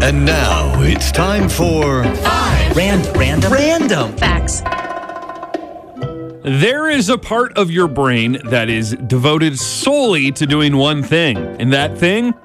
And now it's time for Random Facts. There is a part of your brain that is devoted solely to doing one thing, and that thing